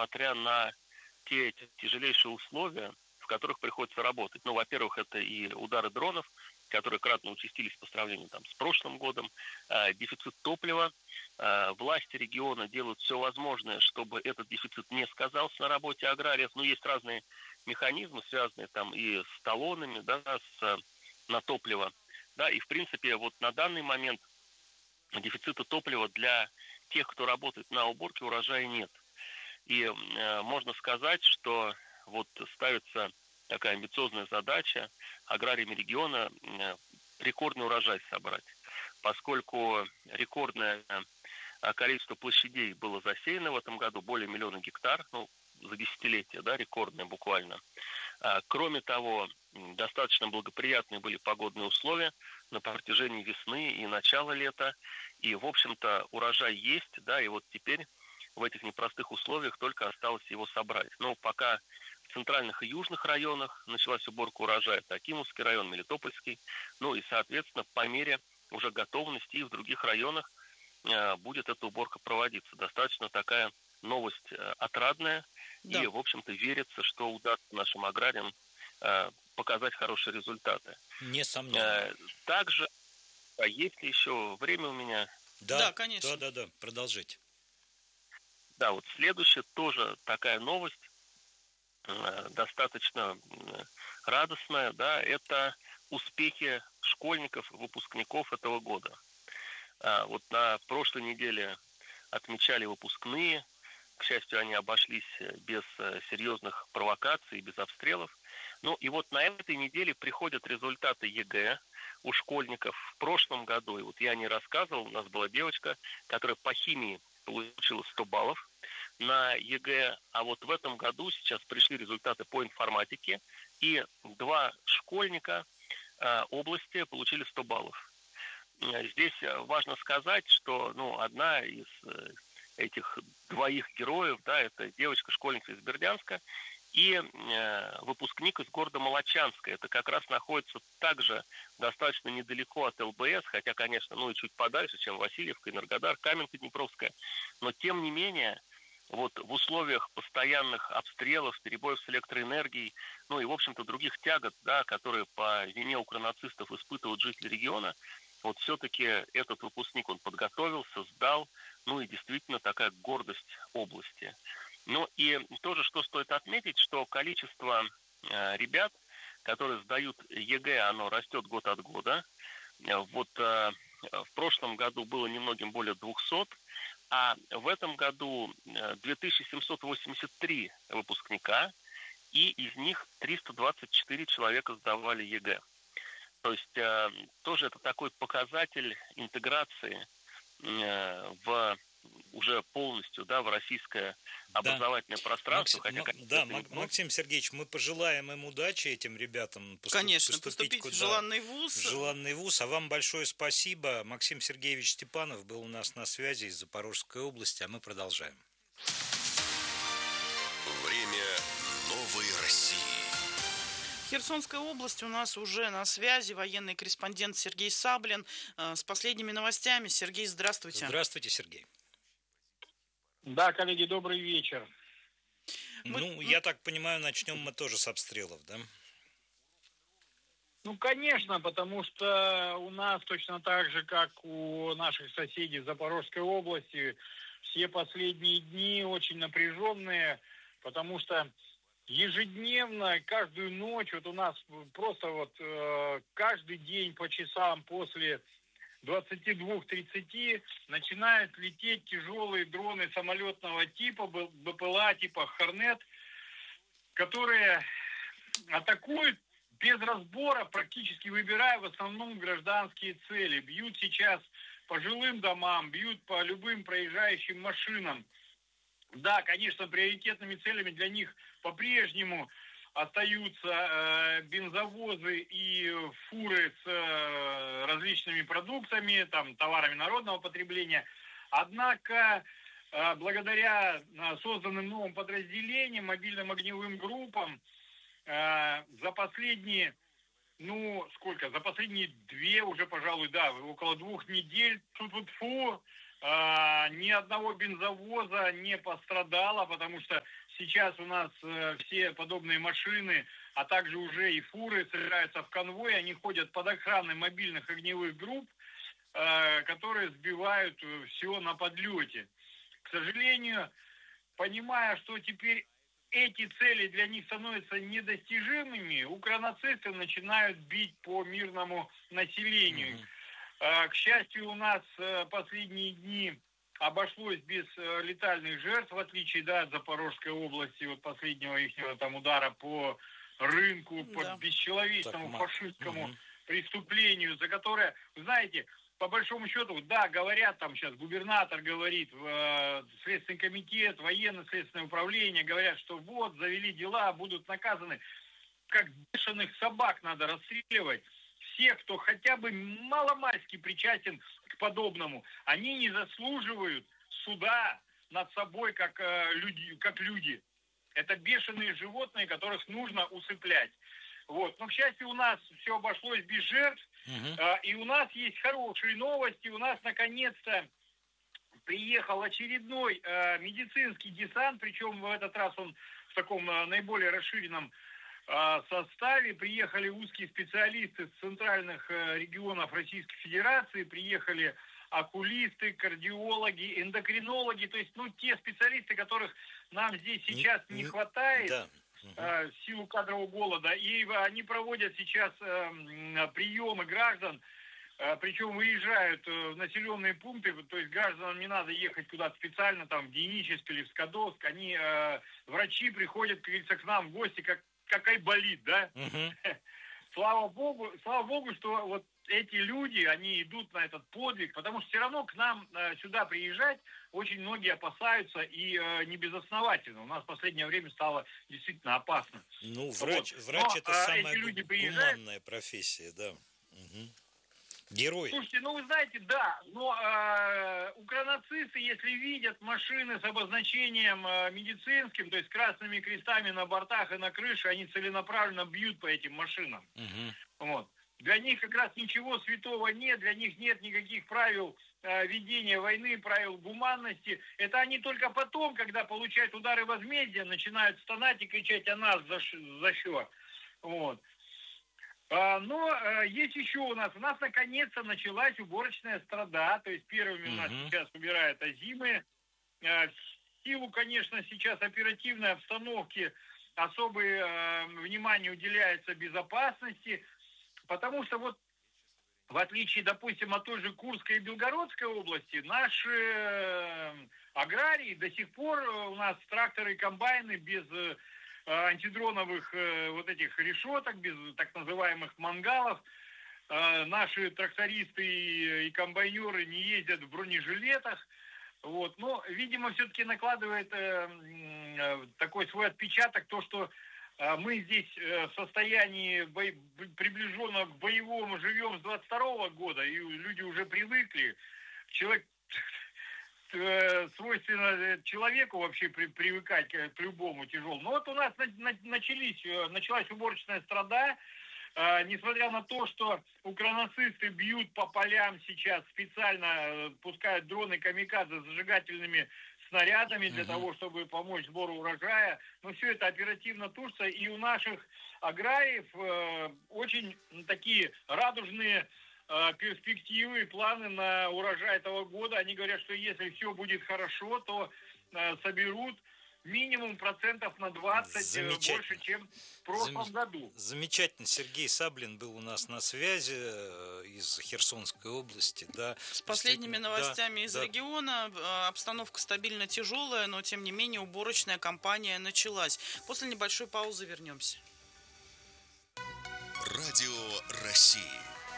несмотря на те тяжелейшие условия, в которых приходится работать. Ну, во-первых, это и удары дронов, которые кратно участились по сравнению с прошлым годом, дефицит топлива. Власти региона делают все возможное, чтобы этот дефицит не сказался на работе аграриев. Но есть разные механизмы, связанные и с талонами, да, на топливо. Да, и, в принципе, вот на данный момент дефицита топлива для тех, кто работает на уборке урожая, нет. И можно сказать, что вот ставится такая амбициозная задача аграриями региона рекордный урожай собрать, поскольку рекордное количество площадей было засеяно в этом году, более 1 миллиона гектар, за десятилетие, да, рекордное буквально. Кроме того, достаточно благоприятные были погодные условия на протяжении весны и начала лета. И, в общем-то, урожай есть, да, и вот теперь в этих непростых условиях только осталось его собрать. Но пока в центральных и южных районах началась уборка урожая, это Акимовский район, Мелитопольский, и, соответственно, по мере уже готовности и в других районах будет эта уборка проводиться. Достаточно такая новость отрадная, Да. и, в общем-то, верится, что удастся нашим аграриям показать хорошие результаты. Несомненно. Также, есть ли еще время у меня? Да, конечно. Да, продолжите. Да, вот следующая тоже такая новость, достаточно радостная, да, это успехи школьников, выпускников этого года. Вот на прошлой неделе отмечали выпускные. К счастью, они обошлись без серьезных провокаций, без обстрелов. И вот на этой неделе приходят результаты ЕГЭ у школьников. В прошлом году, и вот я не рассказывал, у нас была девочка, которая по химии получила 100 баллов на ЕГЭ, а вот в этом году сейчас пришли результаты по информатике, и 2 школьника области получили 100 баллов. Здесь важно сказать, что одна из этих 2 героев, да, это девочка-школьница из Бердянска и выпускник из города Молочанска. Это как раз находится также достаточно недалеко от ЛБС, хотя, конечно, и чуть подальше, чем Васильевка, Энергодар, Каменка-Днепровская. Но, тем не менее, вот в условиях постоянных обстрелов, перебоев с электроэнергией, и, в общем-то, других тягот, да, которые по вине укронацистов испытывают жители региона, вот все-таки этот выпускник, он подготовился, сдал, и действительно такая гордость области. И тоже, что стоит отметить, что количество ребят, которые сдают ЕГЭ, оно растет год от года. Вот в прошлом году было немногим более 200, а в этом году 2783 выпускника, и из них 324 человека сдавали ЕГЭ. То есть тоже это такой показатель интеграции в уже полностью, да, в российское образовательное пространство. Максим Сергеевич, мы пожелаем им удачи, этим ребятам, конечно, поступить в желанный вуз. В желанный вуз. А вам большое спасибо. Максим Сергеевич Степанов был у нас на связи из Запорожской области, а мы продолжаем. Время новой России. Херсонская область у нас уже на связи. Военный корреспондент Сергей Саблин с последними новостями. Сергей, здравствуйте. Здравствуйте, Сергей. Да, коллеги, добрый вечер. Я так понимаю, начнем мы тоже с обстрелов, да? Конечно, потому что у нас точно так же, как у наших соседей в Запорожской области, все последние дни очень напряженные, потому что ежедневно, каждую ночь, вот у нас просто каждый день по часам после 22:30 начинают лететь тяжелые дроны самолетного типа, БПЛА типа «Хорнет», которые атакуют без разбора, практически выбирая в основном гражданские цели. Бьют сейчас по жилым домам, бьют по любым проезжающим машинам. Да, конечно, приоритетными целями для них по-прежнему остаются бензовозы и фуры с различными продуктами, товарами народного потребления. Однако, благодаря созданным новым подразделениям, мобильным огневым группам, за последние, за последние 2 уже, пожалуй, около 2 недель, Ни одного бензовоза не пострадало, потому что сейчас у нас все подобные машины, а также уже и фуры собираются в конвой, они ходят под охраной мобильных огневых групп, которые сбивают все на подлете. К сожалению, понимая, что теперь эти цели для них становятся недостижимыми, укронацисты начинают бить по мирному населению. К счастью, у нас последние дни обошлось без летальных жертв, в отличие от Запорожской области, вот последнего их там удара по рынку, по бесчеловечному фашистскому преступлению, за которое, вы знаете, по большому счету, да, говорят, там сейчас губернатор говорит, Следственный комитет, военно-следственное управление, говорят, что вот, завели дела, будут наказаны. Как бешеных собак надо расстреливать всех, кто хотя бы маломальски причастен к подобному. Они не заслуживают суда над собой, как люди. Это бешеные животные, которых нужно усыплять. Вот. Но, к счастью, у нас все обошлось без жертв. И у нас есть хорошие новости. У нас, наконец-то, приехал очередной медицинский десант. Причем в этот раз он в таком наиболее расширенном составе. Приехали узкие специалисты с центральных регионов Российской Федерации. Приехали окулисты, кардиологи, эндокринологи. То есть, те специалисты, которых нам здесь сейчас не хватает. Да. В силу кадрового голода, и они проводят сейчас приемы граждан, причем выезжают в населенные пункты, то есть гражданам не надо ехать куда-то специально, там, в Геническ или в Скадовск, врачи приходят, как говорится, к нам в гости, как айболит, да? Слава Богу, что вот эти люди, они идут на этот подвиг, потому что все равно к нам сюда приезжать очень многие опасаются, и не безосновательно. У нас в последнее время стало действительно опасно. Врач это самая гуманная профессия, да. Герой. Слушайте, вы знаете, да, но укронацисты, если видят машины с обозначением медицинским, то есть красными крестами на бортах и на крыше, они целенаправленно бьют по этим машинам. Вот. Для них как раз ничего святого нет, для них нет никаких правил ведения войны, правил гуманности. Это они только потом, когда получают удары возмездия, начинают стонать и кричать о нас за что. Вот. Но есть еще у нас наконец-то началась уборочная страда, то есть первыми у нас сейчас убирают озимы. В силу, конечно, сейчас оперативной обстановки особое внимание уделяется безопасности, потому что вот в отличие, допустим, от той же Курской и Белгородской области, наши аграрии до сих пор у нас тракторы и комбайны без антидроновых вот этих решеток, без так называемых мангалов. Наши трактористы и комбайнеры не ездят в бронежилетах. Вот. Но, видимо, все-таки накладывает такой свой отпечаток то, что мы здесь в состоянии приближенно к боевому живем с 22 года, и люди уже привыкли. Человек, свойственно человеку вообще привыкать к любому тяжелому. Но вот у нас началась уборочная страда, несмотря на то, что укронацисты бьют по полям сейчас, специально пускают дроны камикадзе с зажигательными снарядами для того, чтобы помочь сбору урожая. Но все это оперативно тушится. И у наших аграриев очень такие радужные перспективы и планы на урожай этого года. Они говорят, что если все будет хорошо, то соберут минимум процентов на 20 больше, чем в прошлом году. Замечательно. Сергей Саблин был у нас на связи из Херсонской области. Да, с последними новостями из региона. Обстановка стабильно тяжелая, но тем не менее уборочная кампания началась. После небольшой паузы вернемся. Радио России.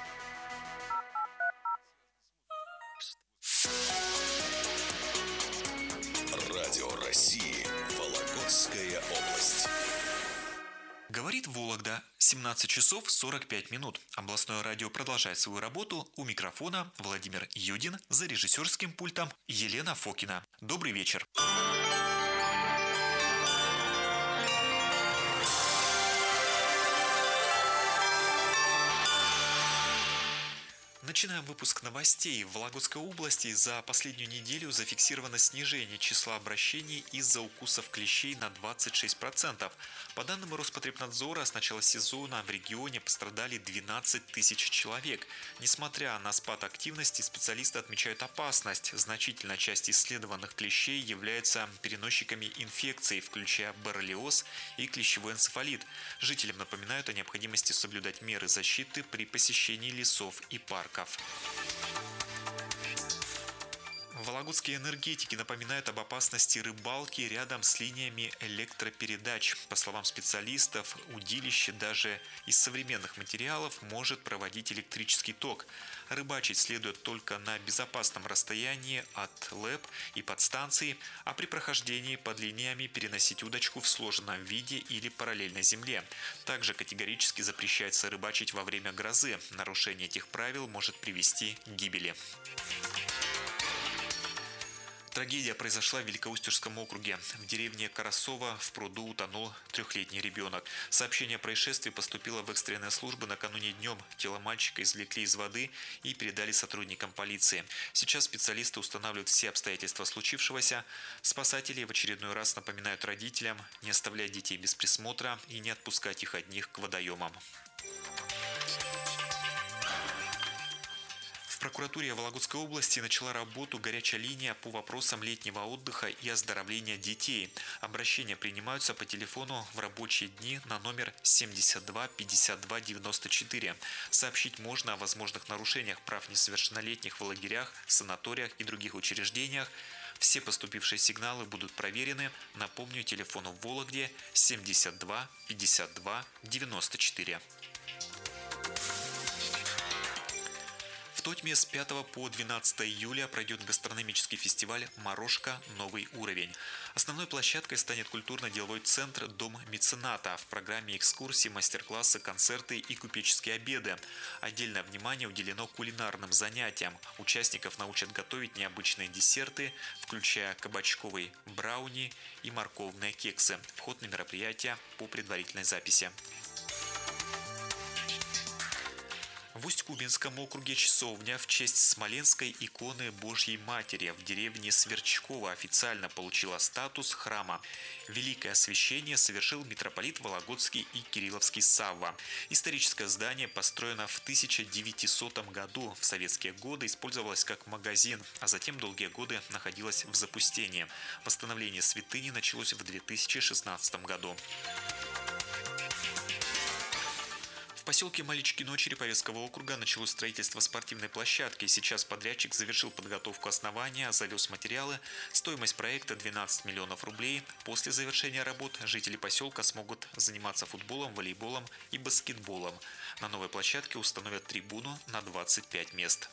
Радио России. Вологодская область. Говорит Вологда. 17 часов 45 минут. Областное радио продолжает свою работу. У микрофона Владимир Юдин, за режиссерским пультом Елена Фокина. Добрый вечер. Начинаем выпуск новостей. В Вологодской области за последнюю неделю зафиксировано снижение числа обращений из-за укусов клещей на 26%. По данным Роспотребнадзора, с начала сезона в регионе пострадали 12 тысяч человек. Несмотря на спад активности, специалисты отмечают опасность. Значительная часть исследованных клещей являются переносчиками инфекций, включая боррелиоз и клещевой энцефалит. Жителям напоминают о необходимости соблюдать меры защиты при посещении лесов и парков. Вологодские энергетики напоминают об опасности рыбалки рядом с линиями электропередач. По словам специалистов, удилище даже из современных материалов может проводить электрический ток. Рыбачить следует только на безопасном расстоянии от ЛЭП и подстанции, а при прохождении под линиями переносить удочку в сложенном виде или параллельно земле. Также категорически запрещается рыбачить во время грозы. Нарушение этих правил может привести к гибели. Трагедия произошла в Великоустюжском округе. В деревне Карасово в пруду утонул 3-летний ребенок. Сообщение о происшествии поступило в экстренные службы накануне днем. Тело мальчика извлекли из воды и передали сотрудникам полиции. Сейчас специалисты устанавливают все обстоятельства случившегося. Спасатели в очередной раз напоминают родителям не оставлять детей без присмотра и не отпускать их одних к водоемам. В прокуратуре Вологодской области начала работу горячая линия по вопросам летнего отдыха и оздоровления детей. Обращения принимаются по телефону в рабочие дни на номер 72 52 94. Сообщить можно о возможных нарушениях прав несовершеннолетних в лагерях, санаториях и других учреждениях. Все поступившие сигналы будут проверены. Напомню, телефон в Вологде 72 52 94. В Тотьме с 5 по 12 июля пройдет гастрономический фестиваль «Морошка. Новый уровень». Основной площадкой станет культурно-деловой центр «Дом мецената». В программе экскурсии, мастер-классы, концерты и купеческие обеды. Отдельное внимание уделено кулинарным занятиям. Участников научат готовить необычные десерты, включая кабачковый брауни и морковные кексы. Вход на мероприятие по предварительной записи. В Усть-Кубинском округе часовня в честь Смоленской иконы Божьей Матери в деревне Сверчково официально получила статус храма. Великое освящение совершил митрополит Вологодский и Кирилловский Савва. Историческое здание построено в 1900 году. В советские годы использовалось как магазин, а затем долгие годы находилось в запустении. Восстановление святыни началось в 2016 году. В поселке Маличкино Череповецкого округа началось строительство спортивной площадки. Сейчас подрядчик завершил подготовку основания, завез материалы. Стоимость проекта 12 миллионов рублей. После завершения работ жители поселка смогут заниматься футболом, волейболом и баскетболом. На новой площадке установят трибуну на 25 мест.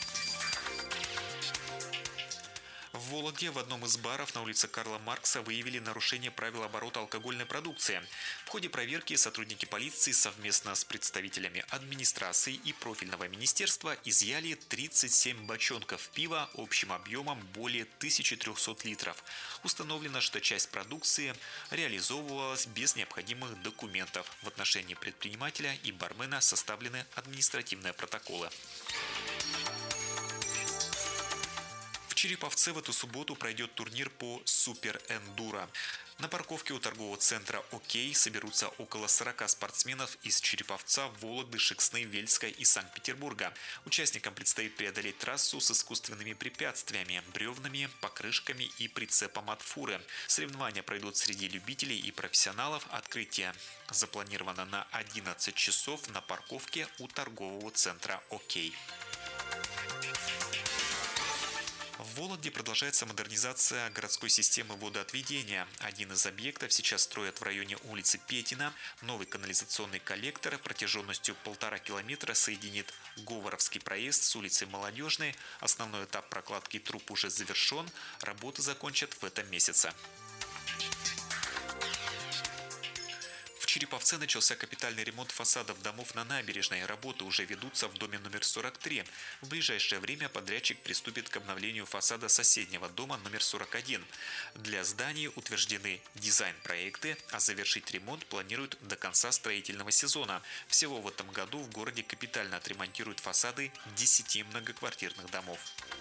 В Вологде в одном из баров на улице Карла Маркса выявили нарушение правил оборота алкогольной продукции. В ходе проверки сотрудники полиции совместно с представителями администрации и профильного министерства изъяли 37 бочонков пива общим объемом более 1300 литров. Установлено, что часть продукции реализовывалась без необходимых документов. В отношении предпринимателя и бармена составлены административные протоколы. В Череповце в эту субботу пройдет турнир по супер-эндуро. На парковке у торгового центра «Окей» соберутся около 40 спортсменов из Череповца, Вологды, Шексны, Вельска и Санкт-Петербурга. Участникам предстоит преодолеть трассу с искусственными препятствиями, бревнами, покрышками и прицепом от фуры. Соревнования пройдут среди любителей и профессионалов. Открытие запланировано на 11 часов на парковке у торгового центра «Окей». В Вологде продолжается модернизация городской системы водоотведения. Один из объектов сейчас строят в районе улицы Петина. Новый канализационный коллектор протяженностью 1,5 километра соединит Говоровский проезд с улицей Молодежной. Основной этап прокладки труб уже завершен. Работы закончат в этом месяце. В Череповце начался капитальный ремонт фасадов домов на набережной. Работы уже ведутся в доме номер 43. В ближайшее время подрядчик приступит к обновлению фасада соседнего дома номер 41. Для зданий утверждены дизайн-проекты, а завершить ремонт планируют до конца строительного сезона. Всего в этом году в городе капитально отремонтируют фасады 10 многоквартирных домов.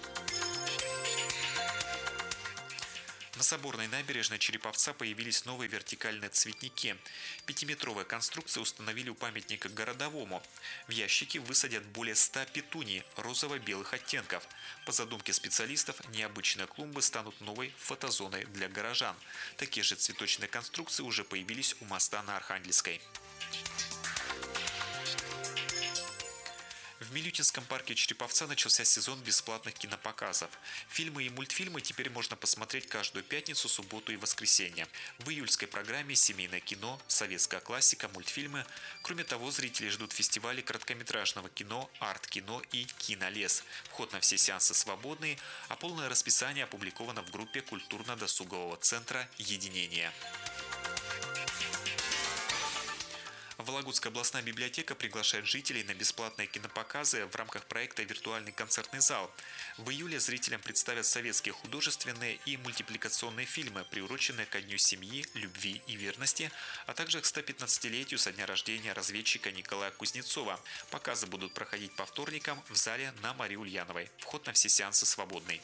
На Соборной набережной Череповца появились новые вертикальные цветники. 5-метровые конструкции установили у памятника городовому. В ящики высадят более 100 петуний розово-белых оттенков. По задумке специалистов, необычные клумбы станут новой фотозоной для горожан. Такие же цветочные конструкции уже появились у моста на Архангельской. В Милютинском парке Череповца начался сезон бесплатных кинопоказов. Фильмы и мультфильмы теперь можно посмотреть каждую пятницу, субботу и воскресенье. В июльской программе семейное кино, советская классика, мультфильмы. Кроме того, зрители ждут фестивалей короткометражного кино, арт-кино и кинолес. Вход на все сеансы свободный, а полное расписание опубликовано в группе культурно-досугового центра «Единение». Вологодская областная библиотека приглашает жителей на бесплатные кинопоказы в рамках проекта «Виртуальный концертный зал». В июле зрителям представят советские художественные и мультипликационные фильмы, приуроченные ко Дню семьи, любви и верности, а также к 115-летию со дня рождения разведчика Николая Кузнецова. Показы будут проходить по вторникам в зале на Марии Ульяновой. Вход на все сеансы свободный.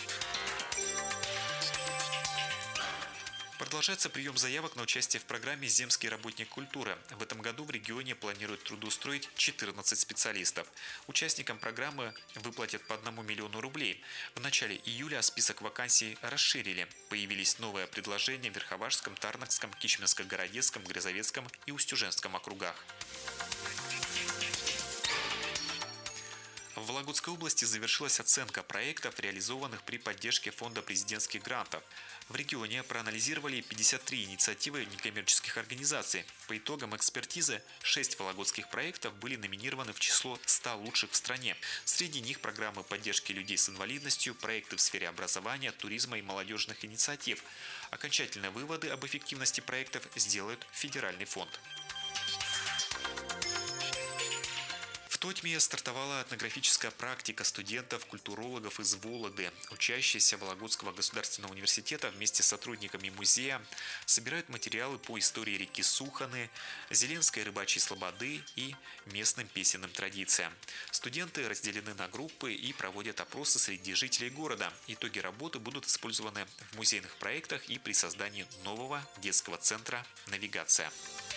Продолжается прием заявок на участие в программе «Земский работник культуры». В этом году в регионе планируют трудоустроить 14 специалистов. Участникам программы выплатят по 1 миллиону рублей. В начале июля список вакансий расширили. Появились новые предложения в Верховашском, Тарнакском, Кичминско-Городецком, Грязовецком и Устюженском округах. В Вологодской области завершилась оценка проектов, реализованных при поддержке Фонда президентских грантов. В регионе проанализировали 53 инициативы некоммерческих организаций. По итогам экспертизы 6 вологодских проектов были номинированы в число 100 лучших в стране. Среди них программы поддержки людей с инвалидностью, проекты в сфере образования, туризма и молодежных инициатив. Окончательные выводы об эффективности проектов сделает Федеральный фонд. В Тотьме стартовала этнографическая практика студентов-культурологов из Вологды. Учащиеся Вологодского государственного университета вместе с сотрудниками музея собирают материалы по истории реки Суханы, Зеленской рыбачьей слободы и местным песенным традициям. Студенты разделены на группы и проводят опросы среди жителей города. Итоги работы будут использованы в музейных проектах и при создании нового детского центра «Навигация».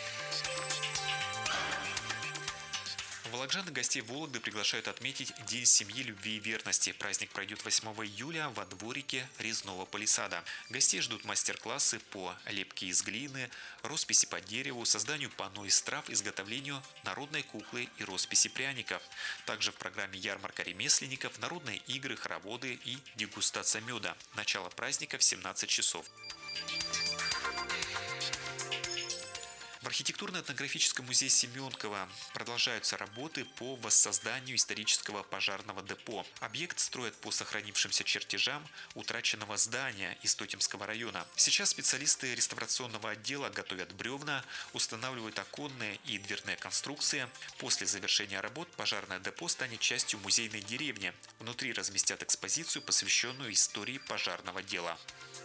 Вологжан и гостей Вологды приглашают отметить День семьи, любви и верности. Праздник пройдет 8 июля во дворике Резного палисада. Гостей ждут мастер-классы по лепке из глины, росписи по дереву, созданию панно из трав, изготовлению народной куклы и росписи пряников. Также в программе ярмарка ремесленников, народные игры, хороводы и дегустация меда. Начало праздника в 17 часов. В архитектурно-этнографическом музее Семенкова продолжаются работы по воссозданию исторического пожарного депо. Объект строят по сохранившимся чертежам утраченного здания из Тотемского района. Сейчас специалисты реставрационного отдела готовят бревна, устанавливают оконные и дверные конструкции. После завершения работ пожарное депо станет частью музейной деревни. Внутри разместят экспозицию, посвященную истории пожарного дела.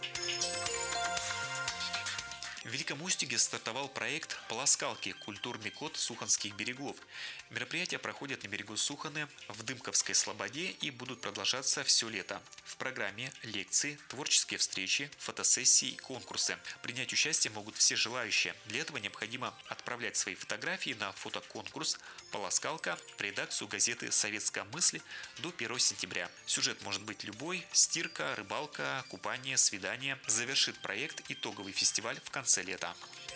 В Великом Устюге стартовал проект «Полоскалки. Культурный код Суханских берегов». Мероприятия проходят на берегу Суханы, в Дымковской слободе и будут продолжаться все лето. В программе лекции, творческие встречи, фотосессии и конкурсы. Принять участие могут все желающие. Для этого необходимо отправлять свои фотографии на фотоконкурс «Полоскалка» в редакцию газеты «Советская мысль» до 1 сентября. Сюжет может быть любой – стирка, рыбалка, купание, свидание. Завершит проект итоговый фестиваль в конце лета.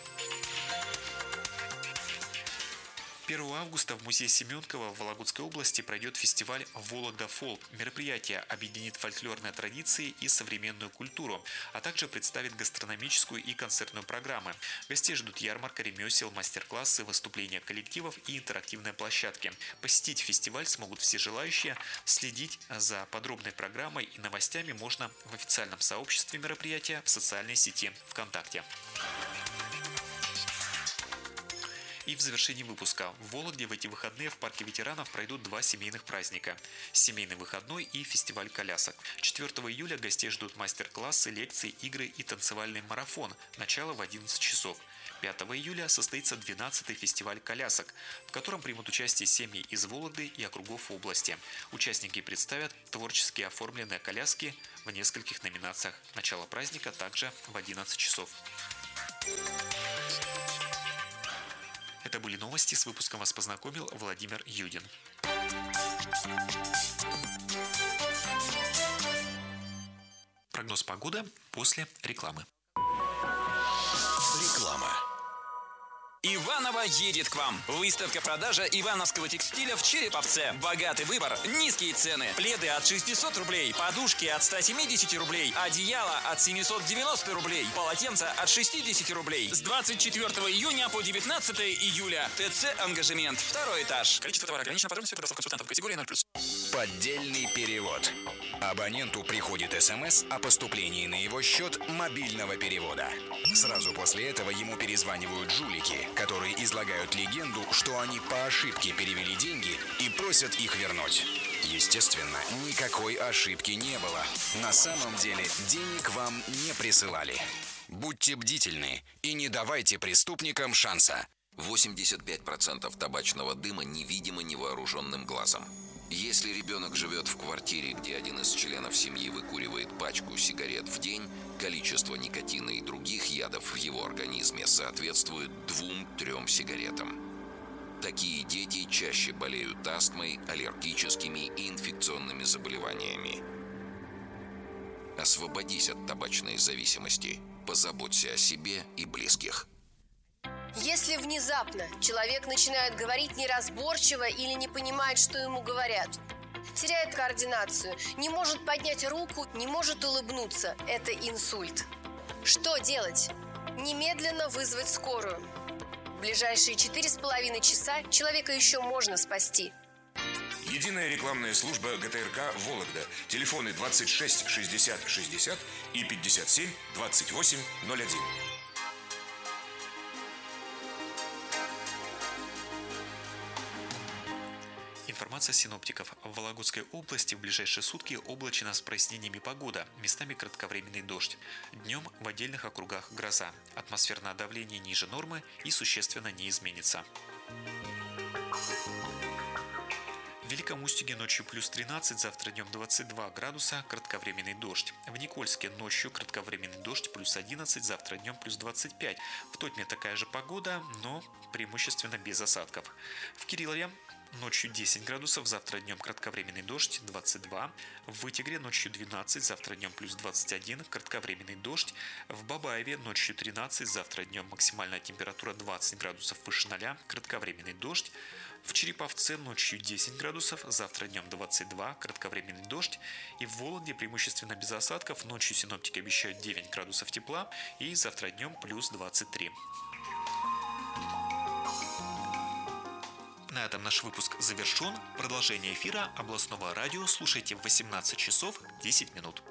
1 августа в музее Семенкова в Вологодской области пройдет фестиваль «Вологда Фолк». Мероприятие объединит фольклорные традиции и современную культуру, а также представит гастрономическую и концертную программы. Гостей ждут ярмарка ремесел, мастер-классы, выступления коллективов и интерактивные площадки. Посетить фестиваль смогут все желающие. Следить за подробной программой и новостями можно в официальном сообществе мероприятия в социальной сети ВКонтакте. И в завершении выпуска в Вологде в эти выходные в парке ветеранов пройдут 2 семейных праздника – семейный выходной и фестиваль колясок. 4 июля гостей ждут мастер-классы, лекции, игры и танцевальный марафон. Начало в 11 часов. 5 июля состоится 12-й фестиваль колясок, в котором примут участие семьи из Вологды и округов области. Участники представят творчески оформленные коляски в нескольких номинациях. Начало праздника также в 11 часов. Это были новости. С выпуском вас познакомил Владимир Юдин. Прогноз погоды после рекламы. Реклама. Иваново едет к вам. Выставка-продажа ивановского текстиля в Череповце. Богатый выбор, низкие цены. Пледы от 600 рублей, подушки от 170 рублей, одеяло от 790 рублей, полотенца от 60 рублей. С 24 июня по 19 июля. ТЦ «Ангажемент», 2 этаж. Количество товара ограничено, подробности продавцов консультантов категории 0+. Поддельный перевод. Абоненту приходит СМС о поступлении на его счет мобильного перевода. Сразу после этого ему перезванивают жулики, которые излагают легенду, что они по ошибке перевели деньги и просят их вернуть. Естественно, никакой ошибки не было. На самом деле денег вам не присылали. Будьте бдительны и не давайте преступникам шанса. 85% табачного дыма невидимо невооруженным глазом. Если ребенок живет в квартире, где один из членов семьи выкуривает пачку сигарет в день, количество никотина и других ядов в его организме соответствует 2-3 сигаретам. Такие дети чаще болеют астмой, аллергическими и инфекционными заболеваниями. Освободись от табачной зависимости. Позаботься о себе и близких. Если внезапно человек начинает говорить неразборчиво или не понимает, что ему говорят, теряет координацию, не может поднять руку, не может улыбнуться, это инсульт. Что делать? Немедленно вызвать скорую. В ближайшие 4,5 часа человека еще можно спасти. Единая рекламная служба ГТРК «Вологда». Телефоны 26 60 60 и 57 28 01. Информация синоптиков. В Вологодской области в ближайшие сутки облачно с прояснениями погода, местами кратковременный дождь. Днем в отдельных округах гроза. Атмосферное давление ниже нормы и существенно не изменится. В Великом Устюге ночью плюс 13, завтра днем 22 градуса, кратковременный дождь. В Никольске ночью кратковременный дождь плюс 11, завтра днем плюс 25. В Тотьме такая же погода, но преимущественно без осадков. В Кириллове ночью 10 градусов, завтра днем кратковременный дождь 22. В Вытегре ночью 12, завтра днем плюс 21, кратковременный дождь. В Бабаеве ночью 13, завтра днем максимальная температура 20 градусов выше 0, кратковременный дождь. В Череповце ночью 10 градусов, завтра днем 22, кратковременный дождь. И в Вологде преимущественно без осадков, ночью синоптики обещают 9 градусов тепла и завтра днем плюс 23. На этом наш выпуск завершен. Продолжение эфира областного радио слушайте в 18 часов 10 минут.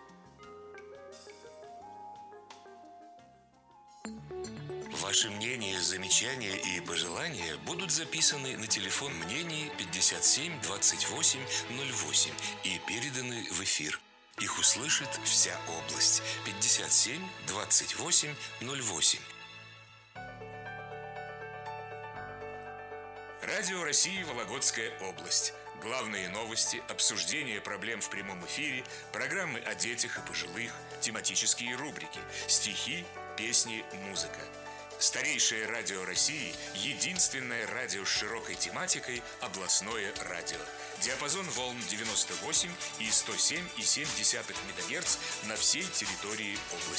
Ваши мнения, замечания и пожелания будут записаны на телефон мнений 57 28 08 и переданы в эфир. Их услышит вся область. 57 28 08. Радио России «Вологодская область». Главные новости, обсуждение проблем в прямом эфире, программы о детях и пожилых, тематические рубрики, стихи, песни, музыка. Старейшее радио России – единственное радио с широкой тематикой – областное радио. Диапазон волн 98 и 107,7 МГц на всей территории области.